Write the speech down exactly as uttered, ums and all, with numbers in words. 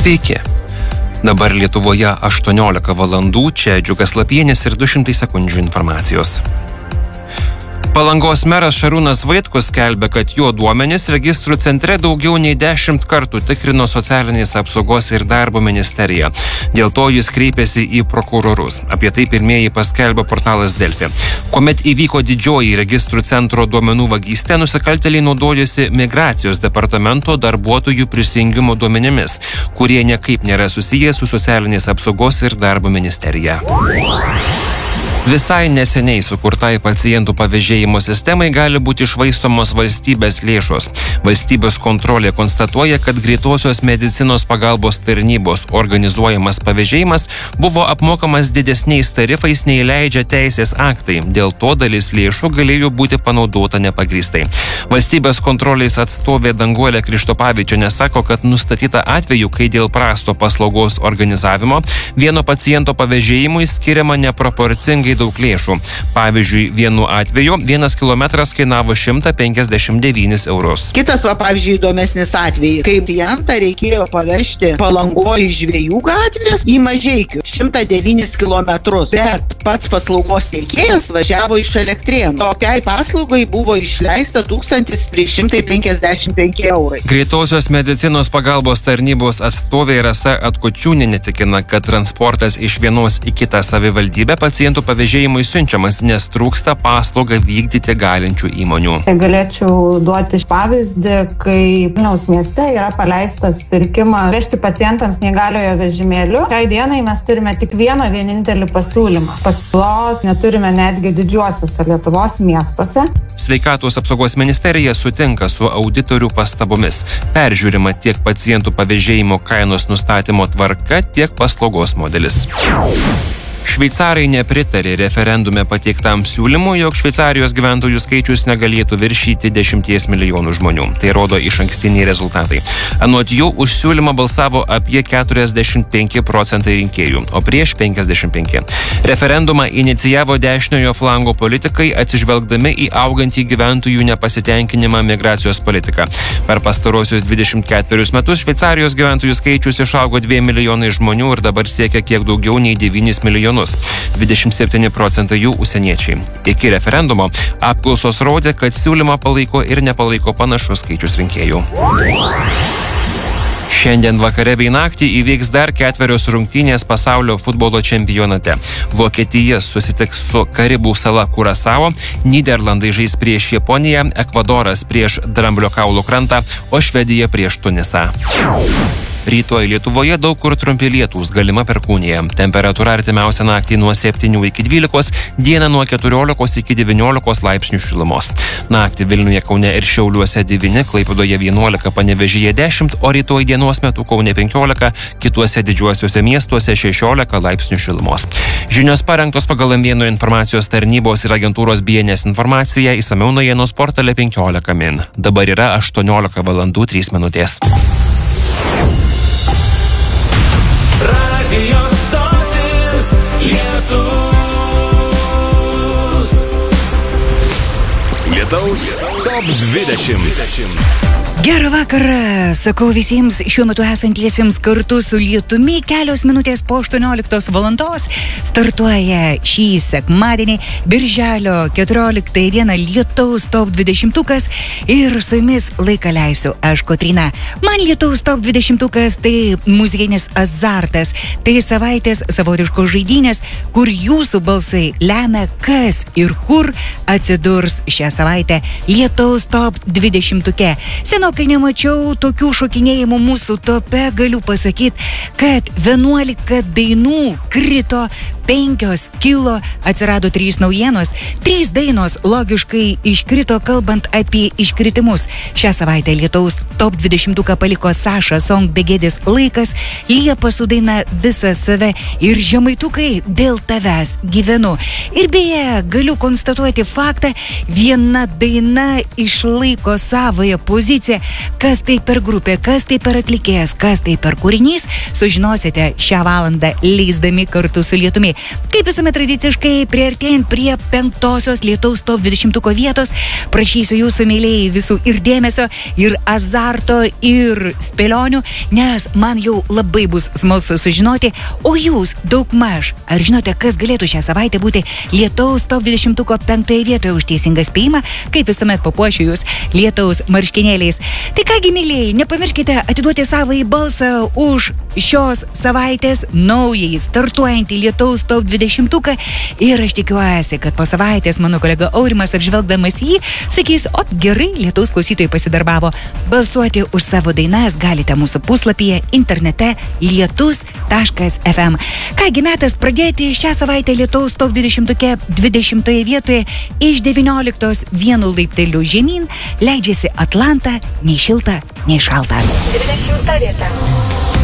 Sveiki. Dabar Lietuvoje aštuoniolika valandų, čia Džiugas Lapienis ir du šimtai sekundžių informacijos. Palangos meras Šarūnas Vaitkus skelbia, kad jo duomenys registrų centre daugiau nei dešimt kartų tikrino socialinės apsaugos ir darbo ministerija. Dėl to jis kreipėsi į prokurorus. Apie tai pirmieji paskelbė portalas Delfi. Kuomet įvyko didžioji registrų centro duomenų vagystė, nusikaltėliai naudojosi migracijos departamento darbuotojų prisijungimo duomenimis, kurie niekaip nėra susiję su socialinės apsaugos ir darbo ministerija. Visai neseniai sukurtai pacientų pavėžėjimo sistemai gali būti švaistomos valstybės lėšos. Valstybės kontrolė konstatuoja, kad greitosios medicinos pagalbos tarnybos organizuojamas pavėžėjimas buvo apmokamas didesniais tarifais nei leidžia teisės aktai. Dėl to dalis lėšų galėjo būti panaudota nepagrįstai. Valstybės kontrolės atstovė Danguolė Krištopavičienė sako, kad nustatyta atveju, kai dėl prasto paslaugos organizavimo vieno paciento pavėžėjimui skiriama neproporcingai daug lėšų. Pavyzdžiui, vienu atveju vienas kilometras kainavo šimtą penkiasdešimt devynis eurus. Kitas, va, pavyzdžiui, įdomesnis atvejis, kai klientą reikėjo pavežti Palangoj iš Žvejų gatvės į Mažeikių šimtą devynis kilometrus, bet pats paslaugos teikėjas važiavo iš Elektrėnų. Tokiai paslaugai buvo išleista tūkstantis trys šimtai penkiasdešimt penki eurai. Greitosios medicinos pagalbos tarnybos atstovė Rasa Atkočiūnienė tikina, kad transportas iš vienos į kitą savivaldybę pacientų pavėžėjimui Žėjimui siunčiamas, nes trūksta paslaugą vykdyti galinčių įmonių. Galėčiau duoti pavyzdį, kai Vilniaus mieste yra paleistas pirkimas vežti pacientams neįgaliojo vežimėliu. Šiai dienai mes turime tik vieną vienintelį pasiūlymą. Pasiūlos neturime netgi didžiuosiuose Lietuvos miestuose. Sveikatos apsaugos ministerija sutinka su auditorių pastabomis. Peržiūrima tiek pacientų pavėžėjimo kainos nustatymo tvarka, tiek paslaugos modelis. Šveicarai nepritarė referendume pateiktam siūlymui, jog Šveicarijos gyventojų skaičius negalėtų viršyti dešimties milijonų žmonių. Tai rodo išankstiniai rezultatai. Anot jų už siūlymą balsavo apie keturiasdešimt penki procentai rinkėjų, o prieš penkiasdešimt penki. Referendumą inicijavo dešiniojo flango politikai, atsižvelgdami į augantį gyventojų nepasitenkinimą migracijos politiką. Per pastarosius dvidešimt ketverius metus Šveicarijos gyventojų skaičius išaugo dviem milijonai žmonių ir dabar siekia kiek daugiau nei devynis milijonus. dvidešimt septyni procentai jų užsieniečiai. Iki referendumo apklausos rodė, kad siūlymą palaiko ir nepalaiko panašus skaičius rinkėjų. Šiandien vakare bei naktį įvyks dar ketverios rungtynės pasaulio futbolo čempionate. Vokietija susitiks su Karibų sala Kurasao, Nyderlandai žais prieš Japoniją, Ekvadoras prieš Dramblio kaulo krantą, o Švedija prieš Tunisą. Rytoj Lietuvoje daug kur trumpi lietūs, galima perkūnija. Temperatūra artimiausią naktį nuo septynių iki dvylikos, dieną nuo keturiolikos iki devyniolikos laipsnių šilumos. Naktį Vilniuje, Kaune ir Šiauliuose devyni, Klaipėdoje vienuolika, Panevėžyje dešimt, o rytoj dienos metu Kaune penkiolika, kituose didžiuosiuose miestuose šešiolika laipsnių šilumos. Žinios parengtos pagal em vieno informacijos tarnybos ir agentūros B N S informaciją, išsamiau naujienos portale penkiolika min. Dabar yra aštuoniolika valandų trys minutės. Radio stotis Lietus. Lietaus top dvidešimt. Gerą vakarą, sakau visiems šiuo metu esantiesiems kartu su lietumi. Kelios minutės po aštuonioliktos valandos startuoja šį sekmadienį, birželio keturioliktąją dieną lietaus top dvidešimtukas ir su jumis laiką leisiu aš, Kotryna. Man lietaus top dvidešimtukas tai muzikinis azartas, tai savaitės savotiškos žaidynės, kur jūsų balsai lemia, kas ir kur atsidurs šią savaitę lietaus top dvidešimtuke. Senokai nemačiau tokių šokinėjimų mūsų tope, galiu pasakyti, kad vienuolika dainų krito, penkios kilo, atsirado trys naujienos, trys dainos logiškai iškrito, kalbant apie iškritimus. Šią savaitę lietaus top dvidešimtuką paliko Saša Song Begėdės laikas, Liepa su daina Visą save ir Žemaitukai Dėl tavęs gyvenu. Ir beje, galiu konstatuoti faktą, viena daina išlaiko savąją poziciją. Kas tai per grupė, kas tai per atlikėjas, kas tai per kūrinys, sužinosite šią valandą leisdami kartu su lietumi. Kaip visuomet tradiciškai, priartėjant prie penktosios lietaus top dvidešimtuko vietos, prašysiu jūsų, mėlėjai, visų ir dėmesio, ir azarto, ir spėlionių, nes man jau labai bus smalsu sužinoti, o jūs daug maž, ar žinote, kas galėtų šią savaitę būti lietaus top dvidešimtuko penktoje vietoje už teisingą spėjimą, kaip visuomet papuošiu jūs lietaus marškinėliais. Tai kągi, mėlėjai, nepamirškite atiduoti savąjį balsą už šios savaitės naująjį startuojantį lietaus top dvidešimtuką ir aš tikiuosi, kad po savaitės mano kolega Aurimas apžvelgdamas jį sakys, o gerai, lietaus klausytojai pasidarbavo. Balsuoti už savo dainas galite mūsų puslapyje internete lietus taškas ef em. Kągi, metas pradėti šią savaitę lietaus top dvidešimtuke dvidešimtoje vietoje iš devynioliktos vienu laipteliu žemyn leidžiasi Atlanta, nei šilta, nei šalta. dvidešimta vieta.